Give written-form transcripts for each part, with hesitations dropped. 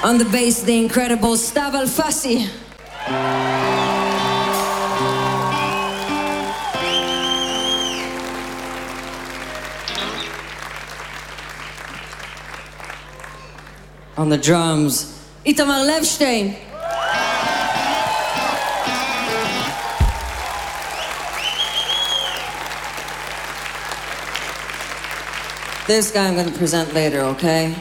On the bass, the incredible Stav Alfasi. On the drums, Itamar Levstein. This guy I'm going to present later, okay?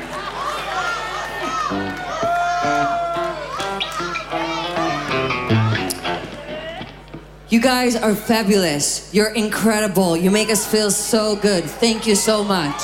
You guys are fabulous. You're incredible. You make us feel so good. Thank you so much.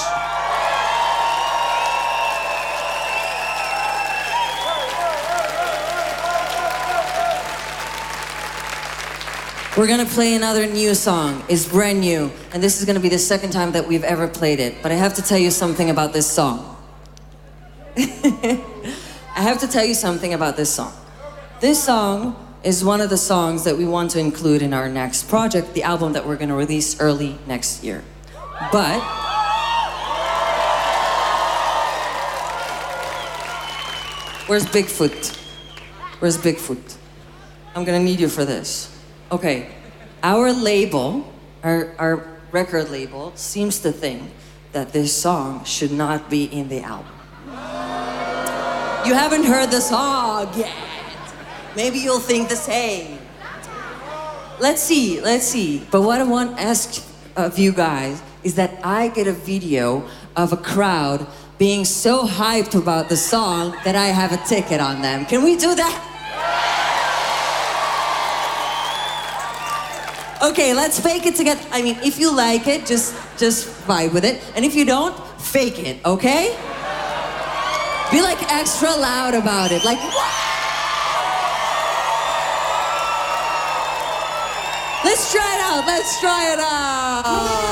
We're gonna play another new song. It's brand new, and this is gonna be the second time that we've ever played it. But I have to tell you something about this song. I have to tell you something about this song. This song is one of the songs that we want to include in our next project, the album that we're gonna release early next year. But where's Bigfoot? Where's Bigfoot? I'm gonna need you for this. Okay, our label, our record label, seems to think that this song should not be in the album. You haven't heard the song yet. Maybe you'll think the same. Let's see. But what I want to ask of you guys is that I get a video of a crowd being so hyped about the song that I have a ticket on them. Can we do that? Okay, let's fake it together. I mean, if you like it, just vibe with it. And if you don't, fake it, okay? Be like extra loud about it. Like, what? Let's try it out.